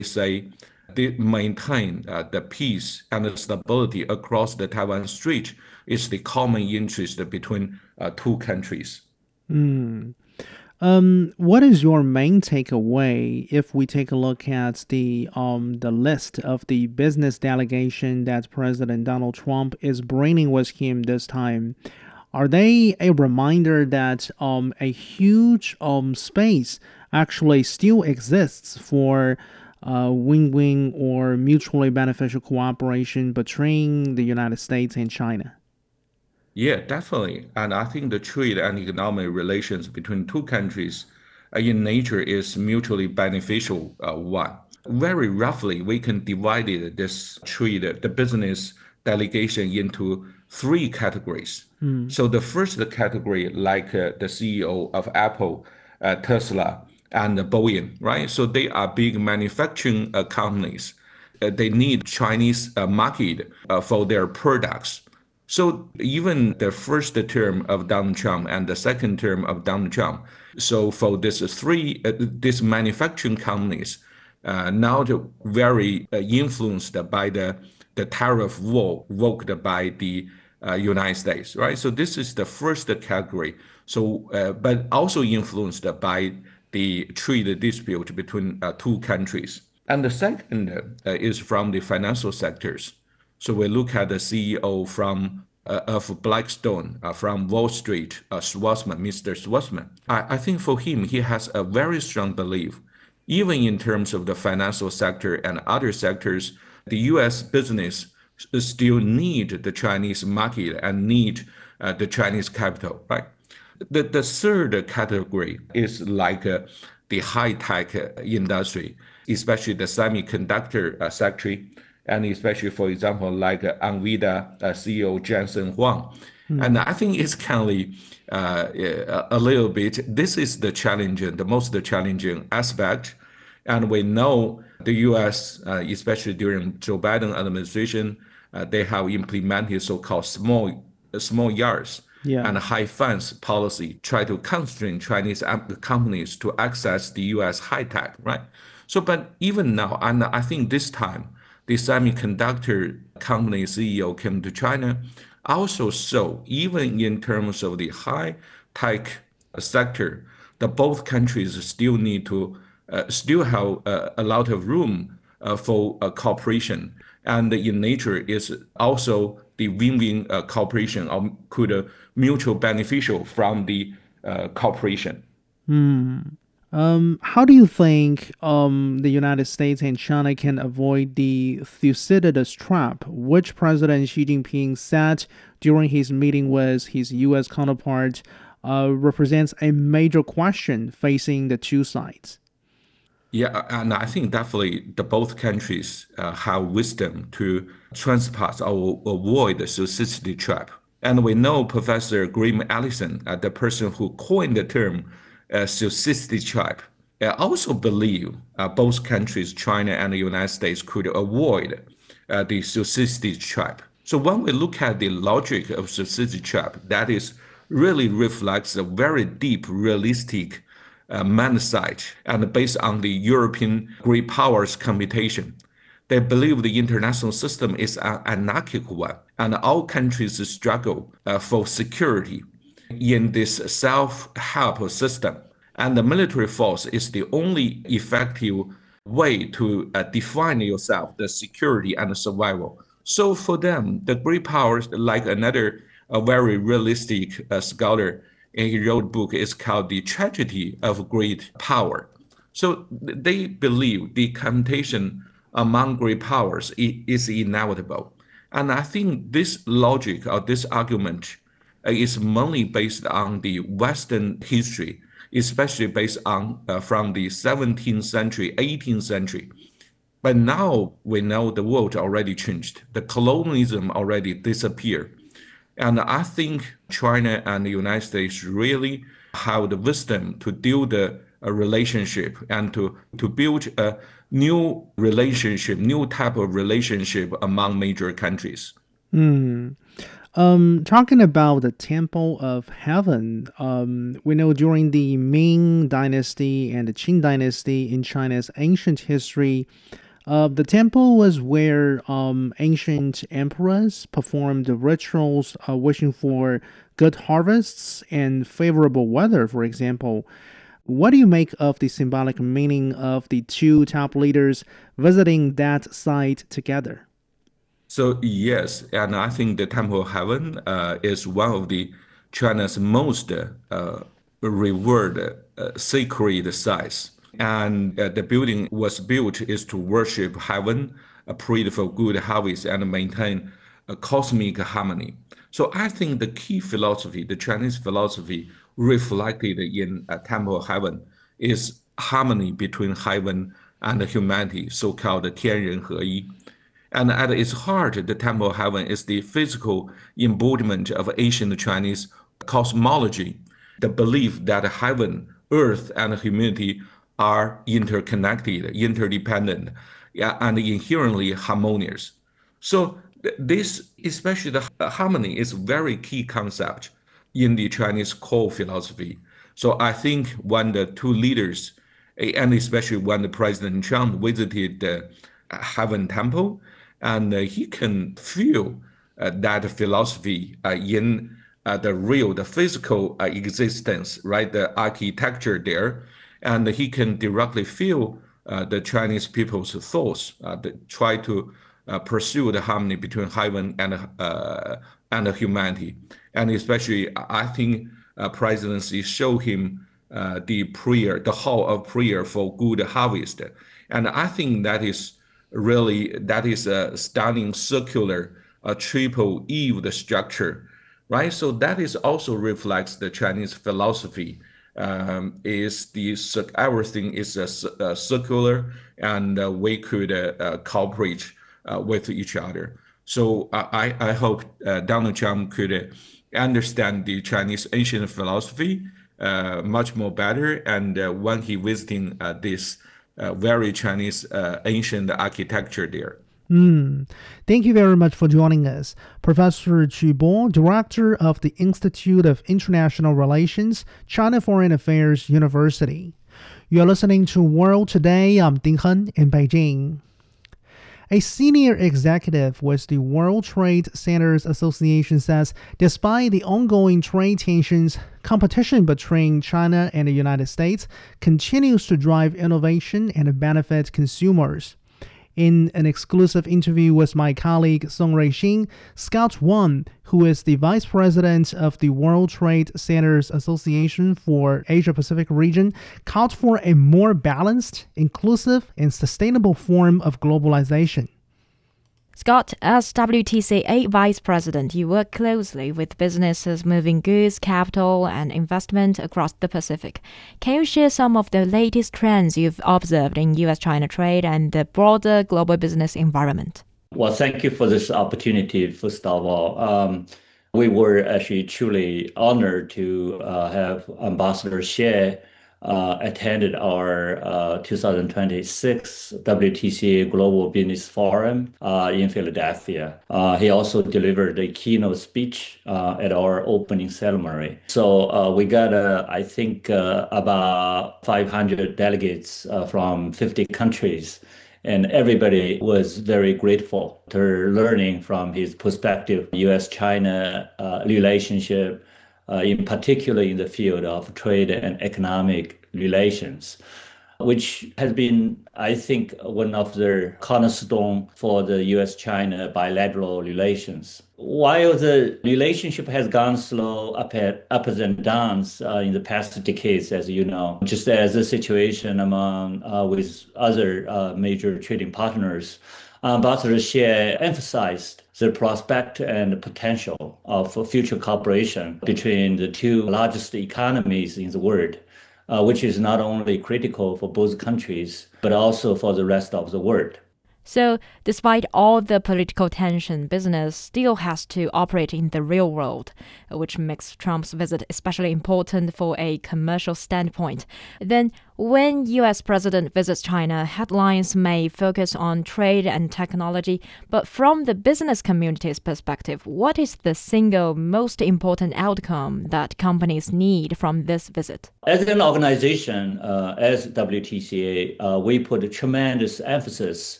say they maintain the peace and the stability across the Taiwan Strait is the common interest between two countries. Hmm. What is your main takeaway if we take a look at the list of the business delegation that President Donald Trump is bringing with him this time? Are they a reminder that a huge space actually still exists for win-win or mutually beneficial cooperation between the United States and China? Yeah, definitely. And I think the trade and economic relations between two countries in nature is mutually beneficial one. Very roughly, we can divide this trade, the business delegation into three categories. Hmm. So the first category, like the CEO of Apple, Tesla, and Boeing, right? So they are big manufacturing companies. They need Chinese market for their products. So even the first term of Donald Trump and the second term of Donald Trump, so for these manufacturing companies, now very influenced by the tariff war evoked by the United States, right? So this is the first category. So, but also influenced by the trade dispute between two countries. And the second is from the financial sectors. So we look at the CEO from of Blackstone from Wall Street, Schwarzman, Mr. Schwarzman. I think for him, he has a very strong belief, even in terms of the financial sector and other sectors, the U.S. business still need the Chinese market and need the Chinese capital, right? The third category is like the high-tech industry, especially the semiconductor sector, and especially, for example, like NVIDIA CEO Jensen Huang. And Hmm. I think it's kind of a little bit, this is the most challenging aspect. And we know the US, especially during Joe Biden administration, they have implemented so-called small yards Yeah. and high fence policy, try to constrain Chinese companies to access the US high tech, right? So, but even now, and I think this time, the semiconductor company CEO came to China, also saw, even in terms of the high tech sector, that both countries still need to still have a lot of room for cooperation. And in nature is also the win-win cooperation or could mutual beneficial from the cooperation. Hmm. How do you think the United States and China can avoid the Thucydides trap, which President Xi Jinping said during his meeting with his U.S. counterpart, represents a major question facing the two sides? Yeah, and I think definitely the both countries have wisdom to transpass or avoid the toxicity trap. And we know Professor Graham Allison, the person who coined the term toxicity trap, also believe both countries, China and the United States, could avoid the toxicity trap. So when we look at the logic of toxicity trap, that is really reflects a very deep, realistic mindset and based on the European great powers computation. They believe the international system is an anarchic one, and all countries struggle for security in this self-help system. And the military force is the only effective way to define yourself, the security and the survival. So for them, the great powers, like another a very realistic scholar, and he wrote a book, it's called The Tragedy of Great Power. So they believe the competition among great powers is inevitable. And I think this logic or this argument is mainly based on the Western history, especially based on from the 17th century, 18th century. But now we know the world already changed. The colonialism already disappeared. And I think China and the United States really have the wisdom to deal the relationship and to build a new relationship, new type of relationship among major countries. Hmm. Talking about the Temple of Heaven, we know during the Ming Dynasty and the Qing Dynasty in China's ancient history, the temple was where ancient emperors performed rituals wishing for good harvests and favorable weather, for example. What do you make of the symbolic meaning of the two top leaders visiting that site together? So yes, and I think the Temple of Heaven is one of the China's most revered sacred sites. And the building was built is to worship heaven, pray for good harvest, and maintain a cosmic harmony. So I think the key philosophy, the Chinese philosophy reflected in Temple of Heaven, is harmony between heaven and humanity, so-called 天人合一. And at its heart, the Temple of Heaven is the physical embodiment of ancient Chinese cosmology, the belief that heaven, earth, and humanity are interconnected, interdependent, yeah, and inherently harmonious. So this, especially the harmony, is very key concept in the Chinese core philosophy. So I think when the two leaders, and especially when the President Trump visited the Heaven Temple, and he can feel that philosophy in the physical existence, right? The architecture there, and he can directly feel the Chinese people's thoughts, try to pursue the harmony between heaven and humanity, and especially I think presidency show him the prayer, the hall of prayer for good harvest, and I think that is a stunning circular, triple eaved structure, right? So that is also reflects the Chinese philosophy. Is the everything is circular, and we could cooperate with each other. So I hope Donald Trump could understand the Chinese ancient philosophy much more better, and when he visiting this very Chinese ancient architecture there. Thank you very much for joining us. Professor Qu Bo, Director of the Institute of International Relations, China Foreign Affairs University. You're listening to World Today. I'm Ding Hen in Beijing. A senior executive with the World Trade Centers Association says despite the ongoing trade tensions, competition between China and the United States continues to drive innovation and benefit consumers. In an exclusive interview with my colleague Song Ruixing, Scott Wang, who is the vice president of the World Trade Centers Association for Asia Pacific region, called for a more balanced, inclusive, and sustainable form of globalization. Scott, as WTCA Vice President, you work closely with businesses moving goods, capital, and investment across the Pacific. Can you share some of the latest trends you've observed in U.S.-China trade and the broader global business environment? Well, thank you for this opportunity, first of all. We were actually truly honored to have Ambassador Xie attended our 2026 WTCA Global Business Forum in Philadelphia. He also delivered a keynote speech at our opening ceremony. So we got, I think, about 500 delegates from 50 countries. And everybody was very grateful to learning from his perspective, U.S.-China relationship, in particular in the field of trade and economic relations, which has been, I think, one of the cornerstone for the U.S.-China bilateral relations. While the relationship has gone slow ups and downs in the past decades, as you know, just as the situation among with other major trading partners, Ambassador Xie emphasized the prospect and potential of future cooperation between the two largest economies in the world, which is not only critical for both countries, but also for the rest of the world. So, despite all the political tension, business still has to operate in the real world, which makes Trump's visit especially important for a commercial standpoint. Then, when US President visits China, headlines may focus on trade and technology, but from the business community's perspective, what is the single most important outcome that companies need from this visit? As an organization, as WTCA, we put a tremendous emphasis